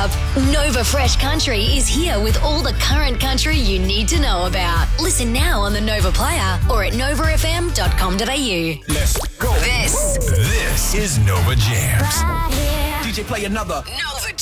up. Nova Fresh Country is here with all the current country you need to know about. Listen now on the Nova Player or at novafm.com.au. Let's go. This is Nova Jams. DJ, play another. Nova